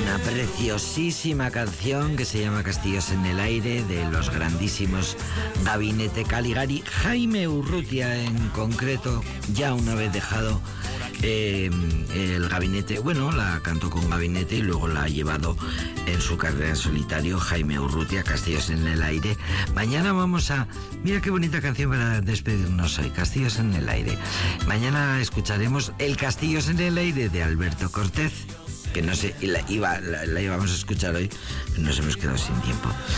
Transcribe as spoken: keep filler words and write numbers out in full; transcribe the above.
Preciosísima canción que se llama Castillos en el aire, de los grandísimos Gabinete Caligari. Jaime Urrutia en concreto, ya una vez dejado eh, el Gabinete, bueno, la cantó con Gabinete y luego la ha llevado en su carrera en solitario. Jaime Urrutia, Castillos en el aire. Mañana vamos a... Mira qué bonita canción para despedirnos hoy, Castillos en el aire. Mañana escucharemos el Castillos en el aire de Alberto Cortés, que no sé, la, iba, la, la íbamos a escuchar hoy, pero nos hemos quedado sin tiempo.